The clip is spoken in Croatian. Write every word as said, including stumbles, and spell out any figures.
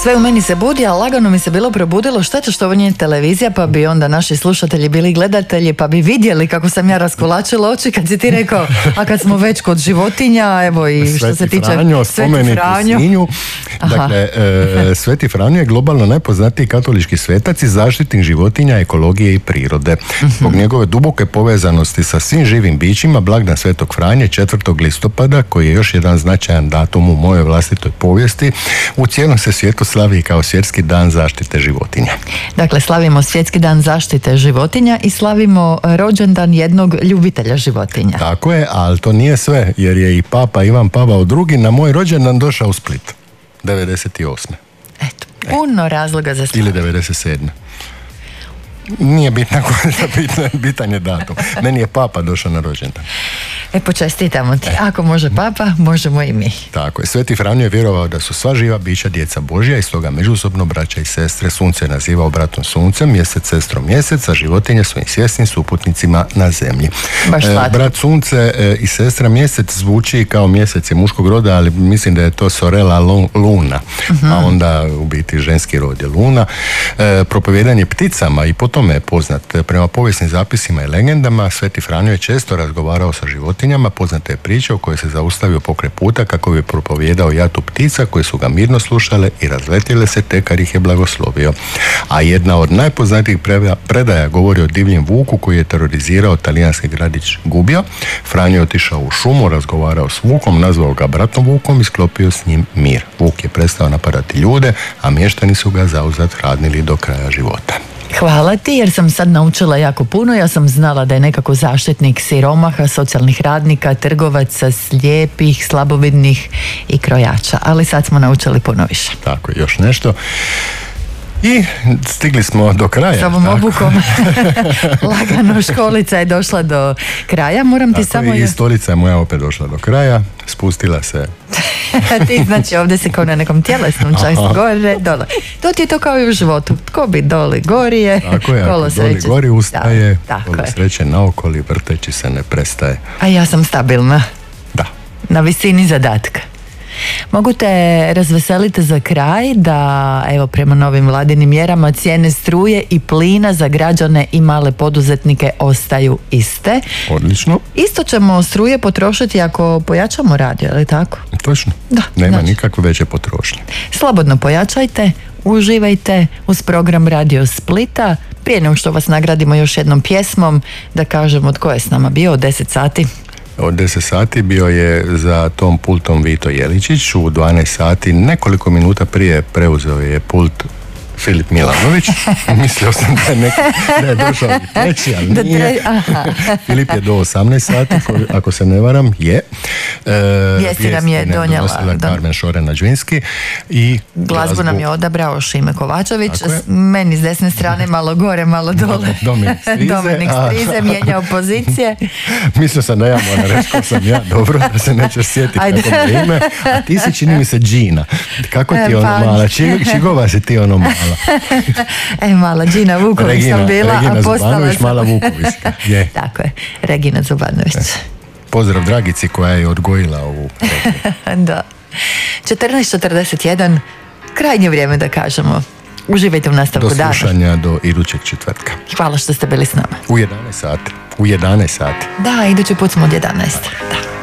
Sve u meni se budi, a lagano mi se bilo probudilo. Šteta što ovo nije televizija, pa bi onda naši slušatelji bili gledatelji, pa bi vidjeli kako sam ja raskolačila oči kad si ti rekao, a kad smo već kod životinja, evo i što Sveti se tiče Franjo, Sveti Franjo. Sinju. Dakle, e, Sveti Franjo je globalno najpoznatiji katolički svetac i zaštitnik životinja, ekologije i prirode. Zbog njegove duboke povezanosti sa svim živim bićima, blagdan Svetog Franje četvrtog listopada, koji je još jedan značajan datum u mojoj vlastitoj povijesti, u cijelom se svijetu slavi kao svjetski dan zaštite životinja. Dakle, slavimo svjetski dan zaštite životinja i slavimo rođendan jednog ljubitelja životinja. Tako je, ali to nije sve, jer je i Papa Ivan Pavao drugi na moj rođendan došao u Split. devedeset osme. Eto, puno razloga za slavu. Ili devedeset sedme. Nije bitna koja bitan, bitan je datum. Meni je Papa došao na rođendan. E, počestitamo ti. Ako može Papa, možemo i mi. Tako je. Sveti Franjo je vjerovao da su sva živa bića djeca Božja i stoga međusobno braća i sestre. Sunce je nazivao bratom suncem, mjesec sestrom mjesec, a životinje svojim svjesnim suputnicima na zemlji. Baš e, brat sunce e, i sestra mjesec zvuči kao mjesec je muškog roda, ali mislim da je to sorella luna, uh-huh. a onda u biti ženski rod je luna. E, propovijedanje pticama i po tome je poznat. Prema povijesnim zapisima i legendama, Sveti Franjo je često razgovarao sa životinjama. Poznata je priča u kojoj se zaustavio pokraj puta kako bi propovijedao jatu ptica koje su ga mirno slušale i razletjele se te kad ih je blagoslovio. A jedna od najpoznatijih predaja govori o divljem vuku koji je terorizirao talijanski gradić Gubbio. Franjo je otišao u šumu, razgovarao s vukom, nazvao ga bratom vukom i sklopio s njim mir. Vuk je prestao napadati ljude, a mještani su ga zauzvrat hranili do kraja života. Hvala ti, jer sam sad naučila jako puno. Ja sam znala da je nekako zaštitnik siromaha, socijalnih radnika, trgovaca, slijepih, slabovidnih i krojača. Ali sad smo naučili puno više. Tako, još nešto. I stigli smo do kraja. S ovom obukom. Lagano, školica je došla do kraja. Moram ti tako, samo... i stolica je moja opet došla do kraja. Spustila se. Ti znači ovdje si kao na nekom tjelesnom častu, gore, dole. To ti je to kao i u životu. Tko bi doli gorije, tako je, kolo doli sreće. gori ustaje, da, kolo sreće naokoli, vrteći se ne prestaje. A ja sam stabilna. Da. Na visini zadatka. Mogu te razveseliti za kraj da, evo, prema novim vladinim mjerama cijene struje i plina za građane i male poduzetnike ostaju iste. Odlično. Isto ćemo struje potrošiti ako pojačamo radio, je li tako? Točno. Da. Nema znači, nikakve veće potrošnje. Slobodno pojačajte, uživajte uz program Radio Splita. Prije nego što vas nagradimo još jednom pjesmom, da kažemo tko je s nama bio od deset sati. Od deset sati bio je za tom pultom Vito Jeličić, u dvanaest sati nekoliko minuta prije preuzeo je pult Filip Milanović. Mislio sam da je, neki, da je došao treći, ali nije. Filip je do osamnaest sati, ako se ne varam, je. E, Vijesti nam je donijela Carmen Šorena-Đvinski i glazbu nam je odabrao Šime Kovačević. Meni s desne strane malo gore, malo dole. Dominik Strize. Dominik Strize mijenjao pozicije. Mislio sam da ja moram reći ko sam ja, dobro, da se nećeš sjetiti kako mi je ime. A ti si, čini mi se, Gina. Kako ti ono mala? Čigova si ti ono mala? E, mala Gina Vuković Regina, sam bila, Regina a postala Zubanović, sam... mala Vuković. Je. Tako je, Regina Zubanović. Pozdrav Dragici koja je odgojila ovu. Da. četrnaest četrdeset jedan, krajnje vrijeme da kažemo. Uživajte u nastavku dana. Do slušanja dana. Do idućeg četvrtka. Hvala što ste bili s nama. U jedanaest sati. U jedanaest sati. Da, idući put smo od jedanaest. Da.